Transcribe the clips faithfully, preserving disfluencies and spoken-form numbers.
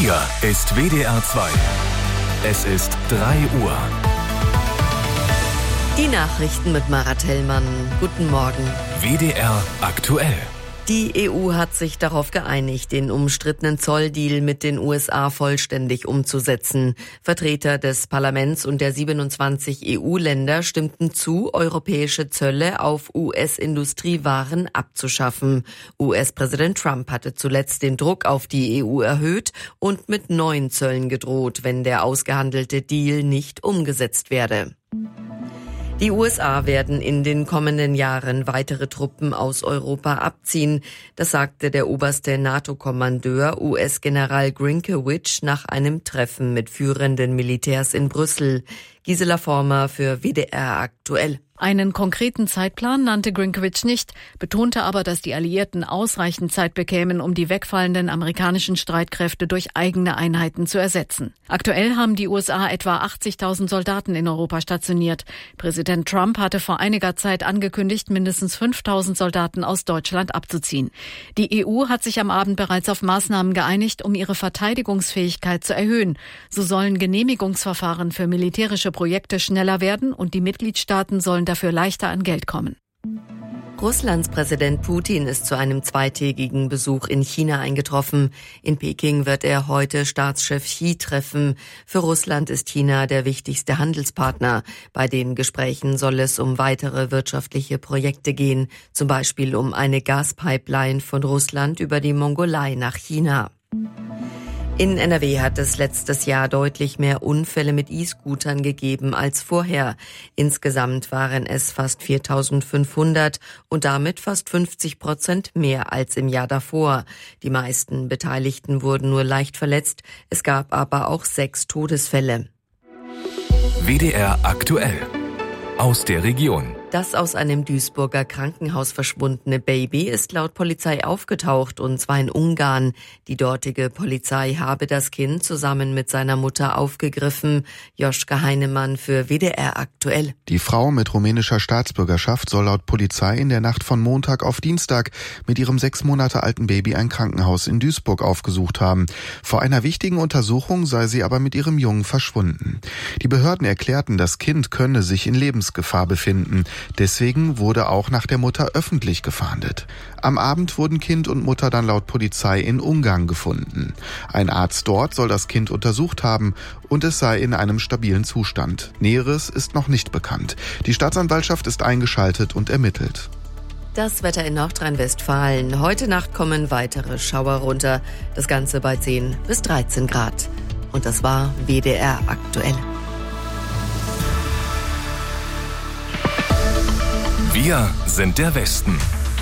Hier ist W D R zwei. Es ist drei Uhr. Die Nachrichten mit Marat Hellmann. Guten Morgen. W D R aktuell. Die E U hat sich darauf geeinigt, den umstrittenen Zolldeal mit den U S A vollständig umzusetzen. Vertreter des Parlaments und der siebenundzwanzig E U-Länder stimmten zu, europäische Zölle auf U S-Industriewaren abzuschaffen. U S-Präsident Trump hatte zuletzt den Druck auf die E U erhöht und mit neuen Zöllen gedroht, wenn der ausgehandelte Deal nicht umgesetzt werde. Die U S A werden in den kommenden Jahren weitere Truppen aus Europa abziehen. Das sagte der oberste NATO-Kommandeur, U S-General Grinkewitsch, nach einem Treffen mit führenden Militärs in Brüssel. Gisela Former für W D R aktuell. Einen konkreten Zeitplan nannte Grinkewitsch nicht, betonte aber, dass die Alliierten ausreichend Zeit bekämen, um die wegfallenden amerikanischen Streitkräfte durch eigene Einheiten zu ersetzen. Aktuell haben die U S A etwa achtzigtausend Soldaten in Europa stationiert. Präsident Trump hatte vor einiger Zeit angekündigt, mindestens fünftausend Soldaten aus Deutschland abzuziehen. Die E U hat sich am Abend bereits auf Maßnahmen geeinigt, um ihre Verteidigungsfähigkeit zu erhöhen. So sollen Genehmigungsverfahren für militärische Projekte schneller werden und die Mitgliedstaaten sollen dafür leichter an Geld kommen. Russlands Präsident Putin ist zu einem zweitägigen Besuch in China eingetroffen. In Peking wird er heute Staatschef Xi treffen. Für Russland ist China der wichtigste Handelspartner. Bei den Gesprächen soll es um weitere wirtschaftliche Projekte gehen, zum Beispiel um eine Gaspipeline von Russland über die Mongolei nach China. In N R W hat es letztes Jahr deutlich mehr Unfälle mit E-Scootern gegeben als vorher. Insgesamt waren es fast viertausendfünfhundert und damit fast fünfzig Prozent mehr als im Jahr davor. Die meisten Beteiligten wurden nur leicht verletzt. Es gab aber auch sechs Todesfälle. W D R aktuell. Aus der Region. Das aus einem Duisburger Krankenhaus verschwundene Baby ist laut Polizei aufgetaucht, und zwar in Ungarn. Die dortige Polizei habe das Kind zusammen mit seiner Mutter aufgegriffen. Joschka Heinemann für W D R aktuell. Die Frau mit rumänischer Staatsbürgerschaft soll laut Polizei in der Nacht von Montag auf Dienstag mit ihrem sechs Monate alten Baby ein Krankenhaus in Duisburg aufgesucht haben. Vor einer wichtigen Untersuchung sei sie aber mit ihrem Jungen verschwunden. Die Behörden erklärten, das Kind könne sich in Lebensgefahr befinden. Deswegen wurde auch nach der Mutter öffentlich gefahndet. Am Abend wurden Kind und Mutter dann laut Polizei in Ungarn gefunden. Ein Arzt dort soll das Kind untersucht haben und es sei in einem stabilen Zustand. Näheres ist noch nicht bekannt. Die Staatsanwaltschaft ist eingeschaltet und ermittelt. Das Wetter in Nordrhein-Westfalen. Heute Nacht kommen weitere Schauer runter. Das Ganze bei zehn bis dreizehn Grad. Und das war W D R aktuell. Wir sind der Westen.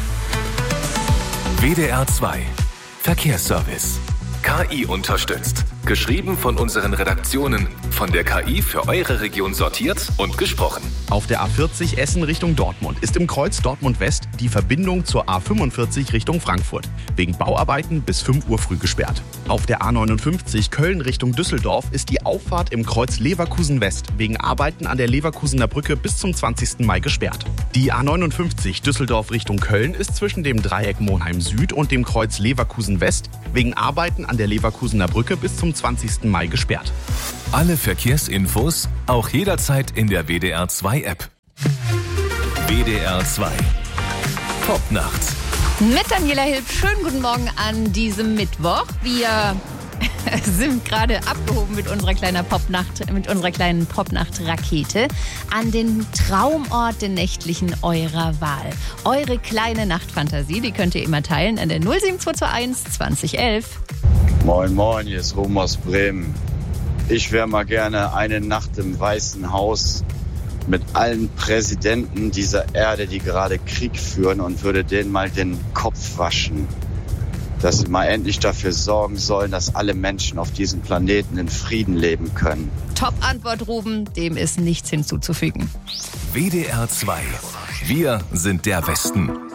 W D R zwei. Verkehrsservice. K I unterstützt. Geschrieben von unseren Redaktionen. Von der K I für eure Region sortiert und gesprochen. Auf der A vierzig Essen Richtung Dortmund ist im Kreuz Dortmund-West die Verbindung zur A fünfundvierzig Richtung Frankfurt wegen Bauarbeiten bis fünf Uhr früh gesperrt. Auf der A neunundfünfzig Köln Richtung Düsseldorf ist die Auffahrt im Kreuz Leverkusen-West wegen Arbeiten an der Leverkusener Brücke bis zum zwanzigsten Mai gesperrt. Die A neunundfünfzig Düsseldorf Richtung Köln ist zwischen dem Dreieck Monheim Süd und dem Kreuz Leverkusen-West wegen Arbeiten an der Leverkusener Brücke bis zum zwanzigsten Mai gesperrt. Alle Verkehrsinfos auch jederzeit in der W D R zwei App. W D R zwei. Popnacht. Mit Daniela Hilb. Schönen guten Morgen an diesem Mittwoch. Wir sind gerade abgehoben mit unserer kleinen Popnacht, mit unserer kleinen Popnacht-Rakete an den Traumort, den nächtlichen eurer Wahl. Eure kleine Nachtfantasie, die könnt ihr immer teilen an der null sieben zwei zwei eins zwanzig elf. Moin, moin, hier ist Ruhm aus Bremen. Ich wäre mal gerne eine Nacht im Weißen Haus mit allen Präsidenten dieser Erde, die gerade Krieg führen, und würde denen mal den Kopf waschen, dass sie mal endlich dafür sorgen sollen, dass alle Menschen auf diesem Planeten in Frieden leben können. Top-Antwort, Ruben, dem ist nichts hinzuzufügen. W D R zwei. Wir sind der Westen.